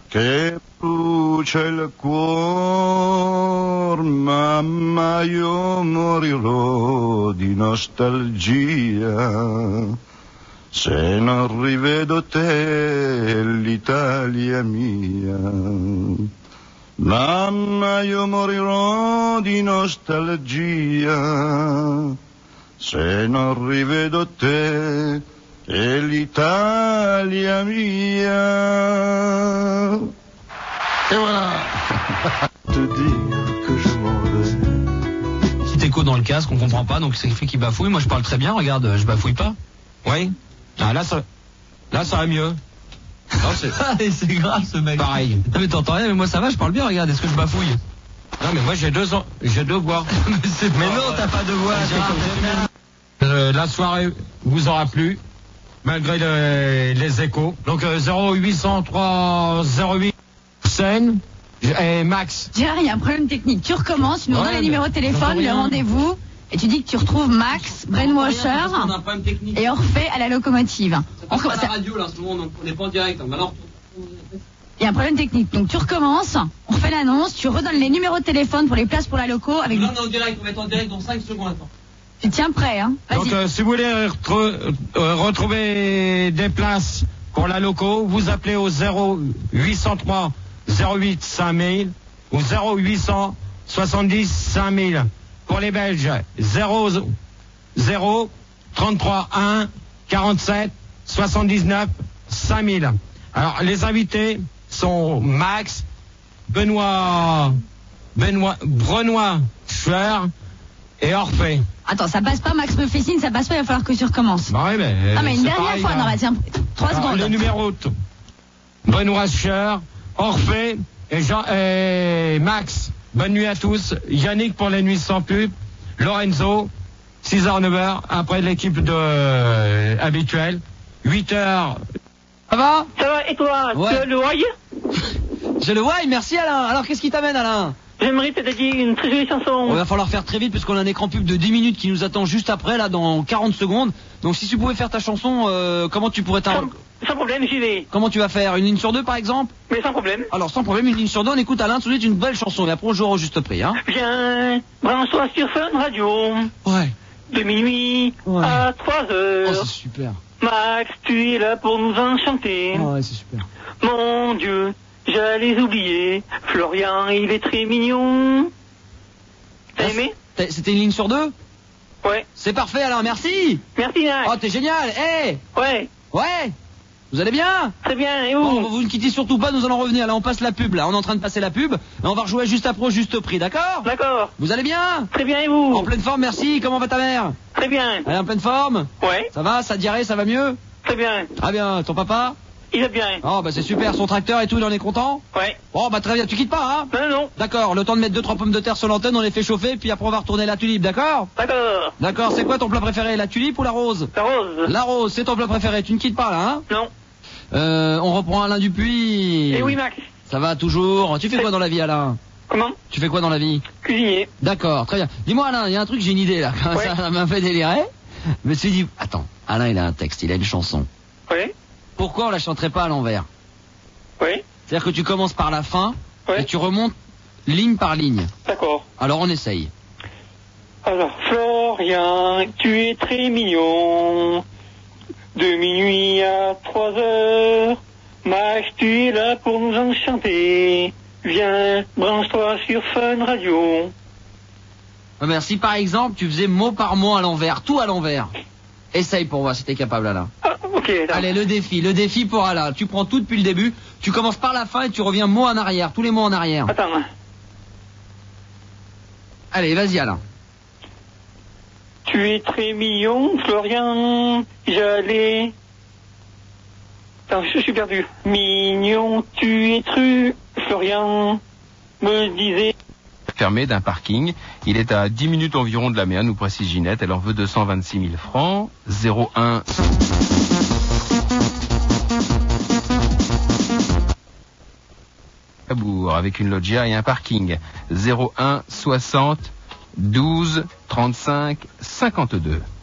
che brucia il cuore, mamma io morirò di nostalgia, se non rivedo te l'Italia mia. Mamma io morirò di nostalgia, se non rivedo te e l'Italia mia. Et voilà. Te dire que je m'en vais. Petit écho dans le casque, on comprend pas, donc c'est fait qu'il bafouille. Moi je parle très bien, regarde, je bafouille pas. Oui. Ah, là ça va mieux. Non, c'est grave ce mec. Pareil. Non mais t'entends rien, mais moi ça va, je parle bien, regarde, est-ce que je bafouille? Non mais moi j'ai deux voix. mais non, t'as pas de voix. La soirée vous aura plu, malgré les échos. Donc 0803 08 scène et Max. Gérard, il y a un problème technique. Tu recommences, tu nous donnes les numéros de téléphone, le rendez-vous, et tu dis que tu retrouves Max, Brainwasher et Orphée à la locomotive. On commence à la radio là en ce moment, donc on n'est pas en direct. Alors, il y a un problème technique. Donc tu recommences, on refait l'annonce, tu redonnes les numéros de téléphone pour les places pour la loco. Avec... Là on est en direct, on va être en direct dans 5 secondes. Attends. Tu tiens prêt, hein? Donc si vous voulez retrouver des places pour la loco, vous appelez au 0803 08 5000 ou 0800 70 5000. Pour les Belges, 00 33 1 47 79 5000. Alors les invités sont Max, Benoît Schwer et Orphée. Attends, ça passe pas, Max me fait signe, ça passe pas, il va falloir que tu recommences. Bah oui, mais. Ah, mais une dernière pareil, fois, hein. non, bah tiens, 3 secondes. Les numéros Benoît Schwer, Orphée et Max. Bonne nuit à tous. Yannick pour les nuits sans pub. Lorenzo, 6h, 9h, après l'équipe habituelle. 8h. Ça va? Ça va, et toi? Ouais. Tu as le why? J'ai le why, merci Alain. Alors qu'est-ce qui t'amène Alain? J'aimerais te dédier une très jolie chanson. Il va falloir faire très vite puisqu'on a un écran pub de 10 minutes qui nous attend juste après, là, dans 40 secondes. Donc si tu pouvais faire ta chanson, comment tu pourrais Sans problème, j'y vais. Comment tu vas faire? Une ligne sur deux par exemple? Mais sans problème. Alors sans problème, une ligne sur deux, on écoute Alain tout de suite une belle chanson et après on jouera au juste prix, hein. Viens, branche-toi sur Fun Radio. Ouais. De minuit à 3h. Oh c'est super. Max, tu es là pour nous enchanter. Oh, ouais, c'est super. Mon Dieu, j'allais oublier. Florian, il est très mignon. T'as aimé? C'était une ligne sur deux? Ouais. C'est parfait Alain, merci. Merci Max. Oh t'es génial. Ouais. Ouais. Vous allez bien? Très bien, et vous? Bon, vous ne quittez surtout pas, nous allons revenir. Là on passe la pub, là on est en train de passer la pub. Et on va rejouer juste après au juste prix, d'accord? D'accord. Vous allez bien? Très bien, et vous? En pleine forme, merci. Comment va ta mère? Très bien. Elle est en pleine forme? Ouais. Ça va? Ça diarrhée, ça va mieux? Très bien. Ah bien, ton papa? Il va bien. Oh bah c'est super, son tracteur et tout, il en est content? Ouais. Bon bah très bien, tu quittes pas, hein? Non. D'accord, le temps de mettre 2-3 pommes de terre sur l'antenne, on les fait chauffer, puis après on va retourner la tulipe, d'accord? D'accord. D'accord, c'est quoi ton plat préféré? La tulipe ou la rose? La rose. La rose, c'est ton plat préféré, tu ne quittes pas là, hein? Non. On reprend Alain Dupuis. Eh oui, Max. Ça va toujours? Tu fais quoi dans la vie, Alain? Comment? Tu fais quoi dans la vie? Cuisinier. D'accord, très bien. Dis-moi Alain, il y a un truc, j'ai une idée là, Ouais. ça m'a fait délirer. Je me suis dit, attends, Alain il a un texte, il a une chanson. Oui. Pourquoi on la chanterait pas à l'envers? Oui. C'est-à-dire que tu commences par la fin Ouais. et tu remontes ligne par ligne. D'accord. Alors on essaye. Alors, Florian, tu es très mignon. De minuit à 3h. Max, tu es là pour nous enchanter. Viens, branche-toi sur Fun Radio. Si par exemple tu faisais mot par mot à l'envers, tout à l'envers. Essaye pour voir si t'es capable Alain. Ah, ok. D'accord. Allez, le défi pour Alain. Tu prends tout depuis le début, tu commences par la fin et tu reviens mot en arrière, tous les mots en arrière. Attends. Allez, vas-y Alain. Tu es très mignon, Florian. J'allais... Attends, je suis perdu. Mignon, tu es tru, Florian. Me disait... Fermé d'un parking. Il est à 10 minutes environ de la mer, nous précise Ginette. Elle en veut 226 000 francs. 01... Cabourg, avec une loggia et un parking. 01 60 12 35 52.